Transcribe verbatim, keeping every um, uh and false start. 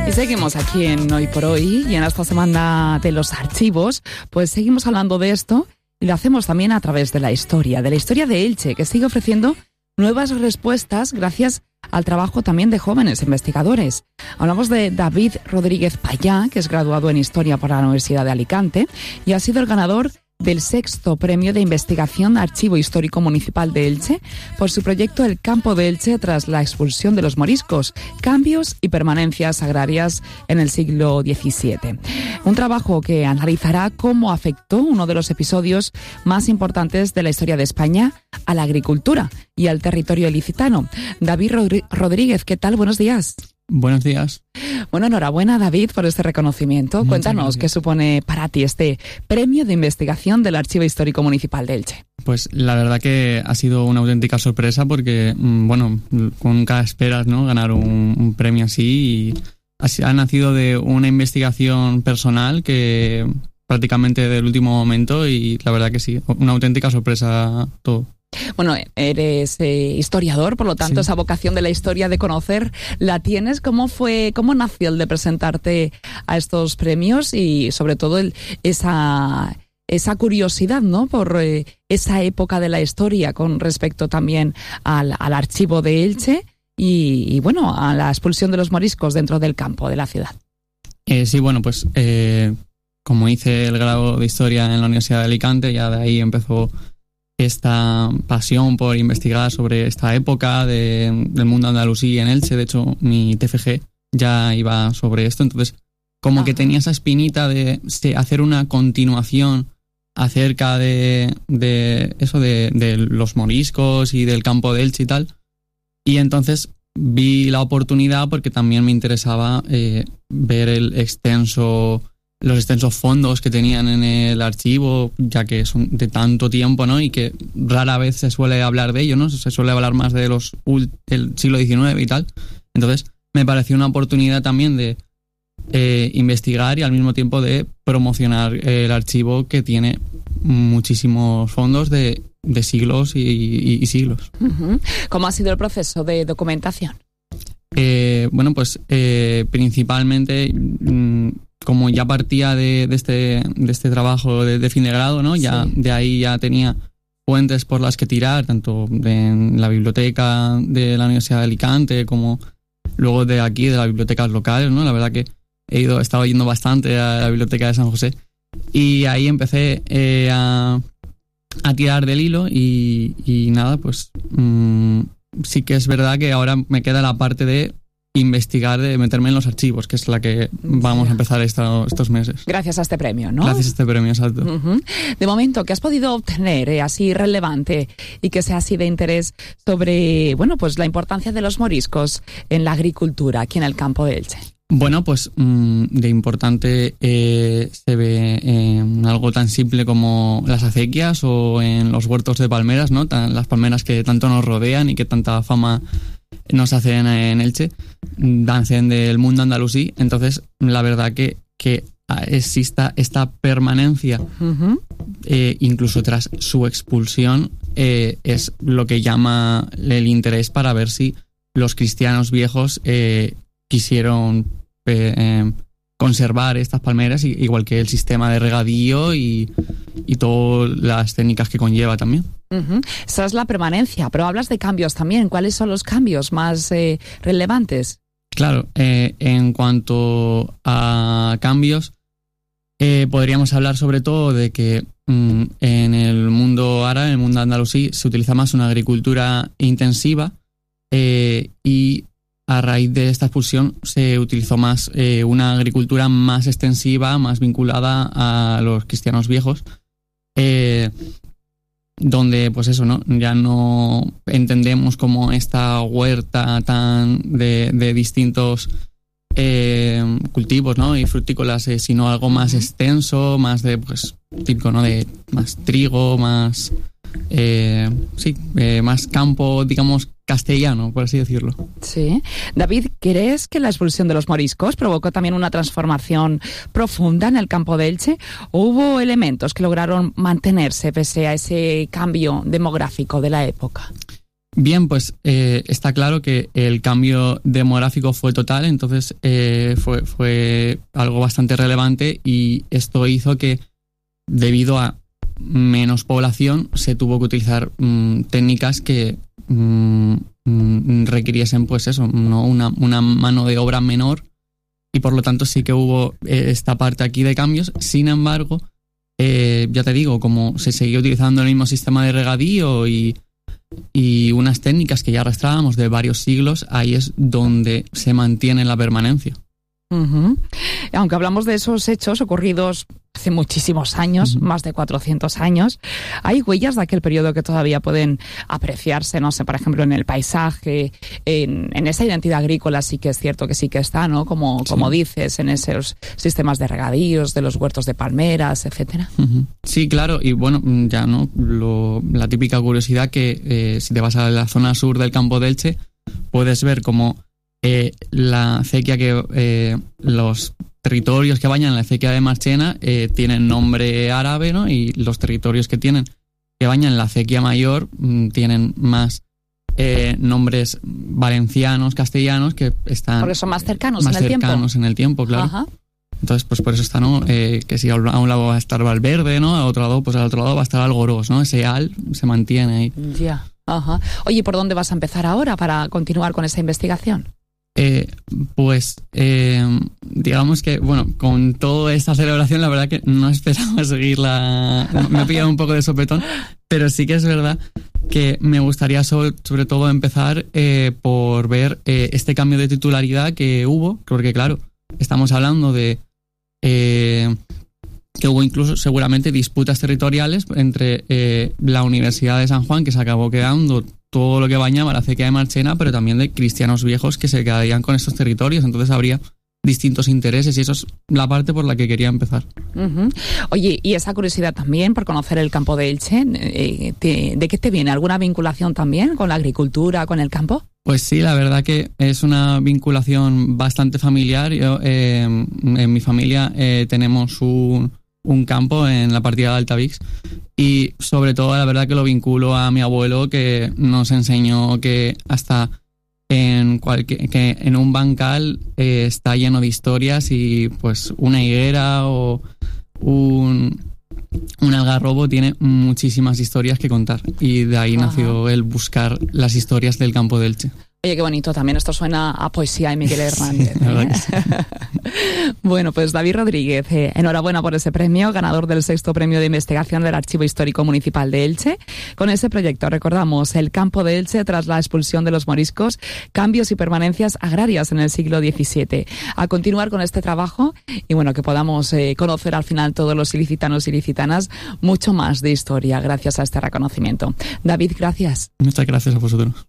Y seguimos aquí en Hoy por Hoy, y en esta semana de los archivos, pues seguimos hablando de esto, y lo hacemos también a través de la historia, de la historia de Elche, que sigue ofreciendo nuevas respuestas gracias al trabajo también de jóvenes investigadores. Hablamos de David Rodríguez Payá, que es graduado en Historia por la Universidad de Alicante y ha sido el ganador del sexto premio de investigación Archivo Histórico Municipal de Elche por su proyecto El Campo de Elche tras la expulsión de los moriscos, cambios y permanencias agrarias en el siglo diecisiete. Un trabajo que analizará cómo afectó uno de los episodios más importantes de la historia de España a la agricultura y al territorio ilicitano. David Rodríguez, ¿qué tal? Buenos días. Buenos días. Bueno, enhorabuena, David, por este reconocimiento. Muchas Cuéntanos gracias. qué supone para ti este premio de investigación del Archivo Histórico Municipal de Elche. Pues la verdad que ha sido una auténtica sorpresa porque, bueno, nunca esperas, ¿no?, ganar un, un premio así, y así ha nacido de una investigación personal que prácticamente del último momento, y la verdad que sí, una auténtica sorpresa todo. Bueno, eres eh, historiador, por lo tanto, Sí. esa vocación de la historia, de conocer, la tienes. ¿Cómo fue, cómo nació el de presentarte a estos premios y, sobre todo, el, esa, esa curiosidad, ¿no?, por eh, esa época de la historia con respecto también al, al archivo de Elche y, y, bueno, a la expulsión de los moriscos dentro del campo de la ciudad? Eh, sí, bueno, pues eh, como hice el grado de Historia en la Universidad de Alicante, ya de ahí empezó esta pasión por investigar sobre esta época de, del mundo andalusí en Elche. De hecho, mi T F G ya iba sobre esto, entonces como Ajá. que tenía esa espinita de, de hacer una continuación acerca de, de eso, de, de los moriscos y del campo de Elche y tal. Y entonces vi la oportunidad porque también me interesaba eh, ver el extenso... los extensos fondos que tenían en el archivo, ya que son de tanto tiempo, ¿no?, y que rara vez se suele hablar de ello, ¿no? Se suele hablar más de los del siglo diecinueve y tal. Entonces me pareció una oportunidad también de eh, investigar y al mismo tiempo de promocionar el archivo, que tiene muchísimos fondos de, de siglos y, y, y siglos. Uh-huh. ¿Cómo ha sido el proceso de documentación? Eh, bueno, pues eh, principalmente... Mmm, como ya partía de, de, este, de este trabajo de, de fin de grado, ¿no? Ya, Sí. de ahí ya tenía fuentes por las que tirar, tanto en la biblioteca de la Universidad de Alicante como luego de aquí, de las bibliotecas locales, ¿no? La verdad que he ido, he estado yendo bastante a la biblioteca de San José, y ahí empecé eh, a, a tirar del hilo y, y nada, pues mmm, sí que es verdad que ahora me queda la parte de investigar, de meterme en los archivos, que es la que vamos a empezar esta, estos meses. Gracias a este premio, ¿no? Gracias a este premio, exacto. Uh-huh. De momento, ¿qué has podido obtener eh, así relevante y que sea así de interés sobre, bueno, pues la importancia de los moriscos en la agricultura aquí en el campo de Elche? Bueno, pues mmm, de importante eh, se ve en algo tan simple como las acequias o en los huertos de palmeras, ¿no? Tan, las palmeras que tanto nos rodean y que tanta fama nos hacen en Elche, nacen del mundo andalusí. Entonces, la verdad que, que exista esta permanencia, uh-huh. eh, incluso tras su expulsión, eh, es lo que llama el interés para ver si los cristianos viejos eh, quisieron eh, eh, conservar estas palmeras, igual que el sistema de regadío y, y todas las técnicas que conlleva también. Uh-huh. Esa es la permanencia, pero hablas de cambios también. ¿Cuáles son los cambios más eh, relevantes? Claro, eh, en cuanto a cambios, eh, podríamos hablar sobre todo de que mm, en el mundo árabe, en el mundo andalusí, se utiliza más una agricultura intensiva eh, y a raíz de esta expulsión se utilizó más eh, una agricultura más extensiva, más vinculada a los cristianos viejos, eh, donde pues eso, ¿no? Ya no entendemos como esta huerta tan de, de distintos eh, cultivos, ¿no?, y frutícolas, eh, sino algo más extenso, más de, pues, típico, ¿no?, de más trigo, más eh, sí, eh, más campo, digamos, castellano, por así decirlo. Sí. David, ¿crees que la expulsión de los moriscos provocó también una transformación profunda en el campo de Elche? ¿O hubo elementos que lograron mantenerse pese a ese cambio demográfico de la época? Bien, pues eh, está claro que el cambio demográfico fue total, entonces eh, fue, fue algo bastante relevante y esto hizo que, debido a menos población, se tuvo que utilizar mmm, técnicas que mmm, mmm, requiriesen, pues eso, ¿no? una, una mano de obra menor, y por lo tanto sí que hubo eh, esta parte aquí de cambios. Sin embargo, eh, ya te digo, como se seguía utilizando el mismo sistema de regadío y y unas técnicas que ya arrastrábamos de varios siglos, ahí es donde se mantiene la permanencia. Uh-huh. Aunque hablamos de esos hechos ocurridos hace muchísimos años, uh-huh. más de cuatrocientos años, hay huellas de aquel periodo que todavía pueden apreciarse, no sé, por ejemplo, en el paisaje, en, en esa identidad agrícola sí que es cierto que sí que está, ¿no? Como, sí. como dices, en esos sistemas de regadíos, de los huertos de palmeras, etcétera. Uh-huh. Sí, claro, y bueno, ya no, Lo, la típica curiosidad que eh, si te vas a la zona sur del campo de Elche, puedes ver como Eh, la acequia que eh, los territorios que bañan la acequia de Marchena eh, tienen nombre árabe, ¿no? Y los territorios que tienen que bañan la acequia mayor mmm, tienen más eh, nombres valencianos, castellanos, que están porque son más cercanos más en el cercanos tiempo. en el tiempo, claro. Ajá. Entonces, pues por eso está, ¿no? Eh, que si a un lado va a estar Valverde, ¿no? A otro lado, pues al otro lado va a estar Algorós, ¿no? Ese al se mantiene ahí. Ya. Ajá. Oye, ¿por dónde vas a empezar ahora para continuar con esa investigación? Eh, pues eh, digamos que, bueno, con toda esta celebración la verdad que no esperaba seguirla, me he pillado un poco de sopetón, pero sí que es verdad que me gustaría sobre, sobre todo empezar eh, por ver eh, este cambio de titularidad que hubo, porque claro, estamos hablando de eh, que hubo incluso seguramente disputas territoriales entre eh, la Universidad de San Juan, que se acabó quedando todo lo que bañaba la acequia de Marchena, pero también de cristianos viejos que se quedarían con estos territorios. Entonces habría distintos intereses y eso es la parte por la que quería empezar. Uh-huh. Oye, y esa curiosidad también por conocer el campo de Elche, eh, te, ¿de qué te viene? ¿Alguna vinculación también con la agricultura, con el campo? Pues sí, la verdad que es una vinculación bastante familiar. Yo, eh, en mi familia eh, tenemos un, un campo en la partida de Altavix y sobre todo la verdad que lo vinculo a mi abuelo, que nos enseñó que hasta en cualquier, que en un bancal eh, está lleno de historias y pues una higuera o un, un algarrobo tiene muchísimas historias que contar y de ahí Ajá. nació el buscar las historias del campo de Elche. Oye, qué bonito, también esto suena a poesía de Miguel Hernández. Sí, ¿eh? Sí. Bueno, pues David Rodríguez, eh, enhorabuena por ese premio, ganador del sexto premio de investigación del Archivo Histórico Municipal de Elche. Con ese proyecto, recordamos, el campo de Elche tras la expulsión de los moriscos, cambios y permanencias agrarias en el siglo diecisiete. A continuar con este trabajo y bueno, que podamos eh, conocer al final todos los ilicitanos y ilicitanas mucho más de historia gracias a este reconocimiento. David, gracias. Muchas gracias a vosotros.